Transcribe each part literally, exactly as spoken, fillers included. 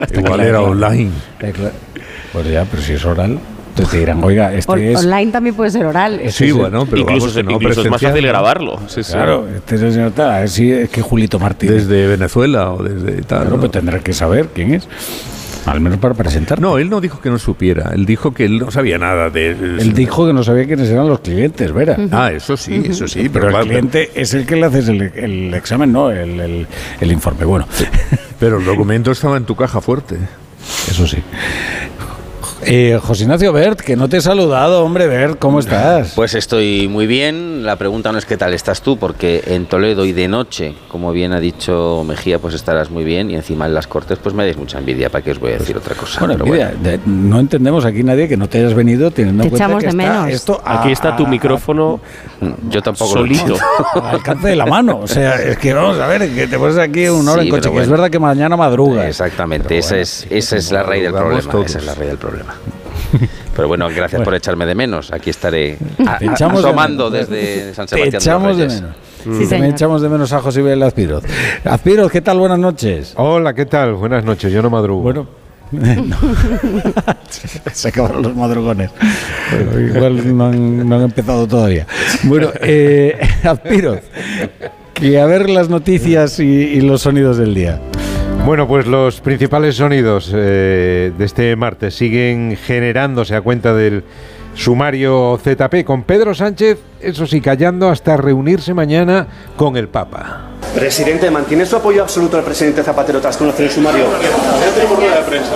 Igual era online. Pues ya, pero si es oral, te dirán, oiga, este On- es... Online también puede ser oral. Este Sí, es- bueno, pero incluso vamos, que no incluso es más presencial, fácil ¿no? grabarlo. Sí, sí. Claro, este es el señor tal, a ver si es que Julito Martínez. Desde Venezuela o desde tal. Claro, ¿no? pues tendrá que saber quién es. Al menos para presentar. No, él no dijo que no supiera. Él dijo que él no sabía nada de... Él dijo que no sabía quiénes eran los clientes, Vera. Ah, eso sí, eso sí. Pero el claro, cliente es el que le haces el, el examen, no el, el, el informe. Bueno, Pero el documento estaba en tu caja fuerte. eso sí. Eh, José Ignacio Bert, que no te he saludado, hombre. Bert, ¿cómo estás? Pues estoy muy bien. La pregunta no es qué tal estás tú, porque en Toledo y de noche, como bien ha dicho Mejía, pues estarás muy bien, y encima en las Cortes pues me dais mucha envidia. ¿Para qué os voy a decir otra cosa? Bueno, Pero envidia, bueno. de- no entendemos aquí nadie que no te hayas venido teniendo Te en cuenta echamos que de está menos. esto a- Aquí está tu a- micrófono Yo tampoco lo solito. al alcance de la mano. O sea, es que vamos a ver, que te pones aquí una hora Sí, en coche, pero que es bueno. verdad que mañana madrugas. Exactamente, Pero esa bueno, es, esa es la raíz del madrugamos problema. todos. Esa es la raíz del problema. Pero bueno, gracias por echarme de menos. Aquí estaré a- Te a- echamos de asomando menos. desde San Te Sebastián echamos de de los Reyes. menos. Sí, También señor. echamos de menos a José Ibel Azpiroz. Azpiroz, ¿qué tal? Buenas noches. Hola, ¿qué tal? Buenas noches, yo no madrugo. Bueno, no. Se acabaron los madrugones. Bueno, igual no han, no han empezado todavía. Bueno, eh, Azpiroz, que a ver las noticias y, y los sonidos del día. Bueno, pues los principales sonidos eh, de este martes siguen generándose a cuenta del sumario Z P, con Pedro Sánchez, eso sí, callando hasta reunirse mañana con el Papa. Presidente, ¿mantiene su apoyo absoluto al presidente Zapatero tras conocer el sumario? Ya tenemos rueda de prensa,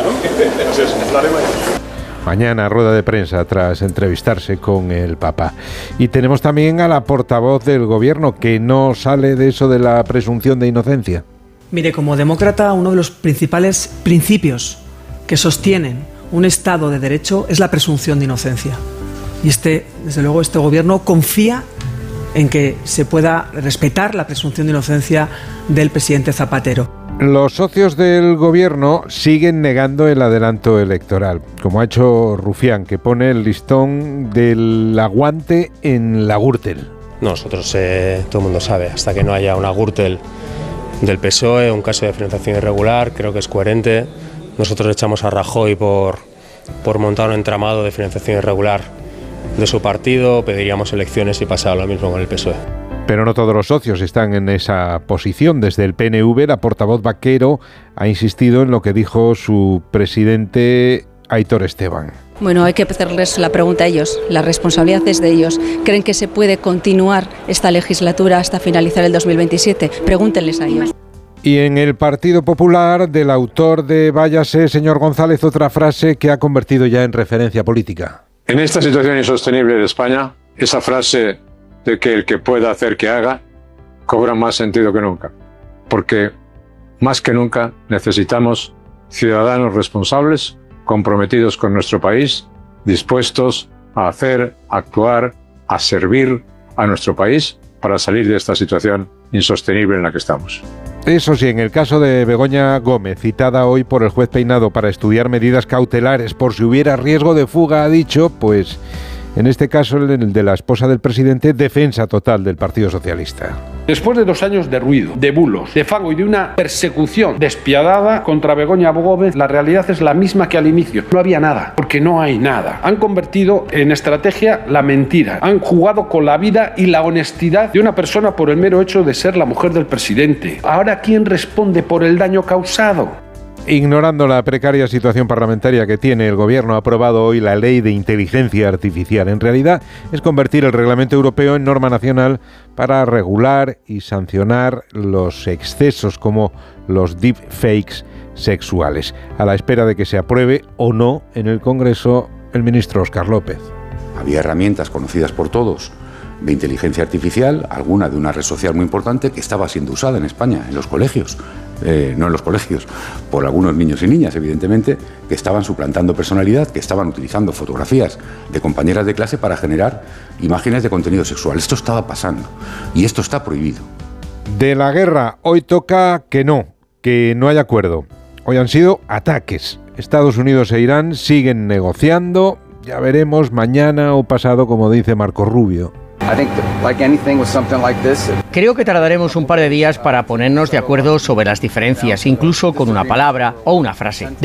¿no? Mañana rueda de prensa tras entrevistarse con el Papa. Y tenemos también a la portavoz del gobierno, que no sale de eso de la presunción de inocencia. Mire, como demócrata, uno de los principales principios que sostienen un Estado de Derecho es la presunción de inocencia. Y este, desde luego, este gobierno confía en que se pueda respetar la presunción de inocencia del presidente Zapatero. Los socios del gobierno siguen negando el adelanto electoral, como ha hecho Rufián, que pone el listón del aguante en la Gürtel. Nosotros, eh, todo el mundo sabe, hasta que no haya una Gürtel del P S O E, un caso de financiación irregular, creo que es coherente. Nosotros echamos a Rajoy por, por montar un entramado de financiación irregular de su partido, pediríamos elecciones y pasaba lo mismo con el P S O E. Pero no todos los socios están en esa posición. Desde el P N V, la portavoz Vaquero ha insistido en lo que dijo su presidente Aitor Esteban. Bueno, hay que hacerles la pregunta a ellos. La responsabilidad es de ellos. ¿Creen que se puede continuar esta legislatura hasta finalizar el dos mil veintisiete? Pregúntenles a ellos. Y en el Partido Popular, del autor de Váyase, señor González, otra frase que ha convertido ya en referencia política. En esta situación insostenible de España, esa frase de que el que pueda hacer que haga cobra más sentido que nunca. Porque más que nunca necesitamos ciudadanos responsables, comprometidos con nuestro país, dispuestos a hacer, a actuar, a servir a nuestro país para salir de esta situación insostenible en la que estamos. Eso sí, en el caso de Begoña Gómez, citada hoy por el juez Peinado para estudiar medidas cautelares por si hubiera riesgo de fuga, ha dicho, pues, en este caso el de la esposa del presidente, defensa total del Partido Socialista. Después de dos años de ruido, de bulos, de fango y de una persecución despiadada contra Begoña Gómez, la realidad es la misma que al inicio. No había nada, porque no hay nada. Han convertido en estrategia la mentira. Han jugado con la vida y la honestidad de una persona por el mero hecho de ser la mujer del presidente. Ahora, ¿quién responde por el daño causado? Ignorando la precaria situación parlamentaria que tiene, el Gobierno ha aprobado hoy la Ley de Inteligencia Artificial. En realidad es convertir el Reglamento Europeo en norma nacional para regular y sancionar los excesos como los deepfakes sexuales, a la espera de que se apruebe o no en el Congreso el ministro Óscar López. Había herramientas conocidas por todos de inteligencia artificial, alguna de una red social muy importante que estaba siendo usada en España, en los colegios, eh, no en los colegios, por algunos niños y niñas, evidentemente, que estaban suplantando personalidad, que estaban utilizando fotografías de compañeras de clase para generar imágenes de contenido sexual. Esto estaba pasando y esto está prohibido. De la guerra, hoy toca que no, que no hay acuerdo. Hoy han sido ataques. Estados Unidos e Irán siguen negociando. Ya veremos mañana o pasado, como dice Marco Rubio. Creo que tardaremos un par de días para ponernos de acuerdo sobre las diferencias, incluso con una palabra o una frase.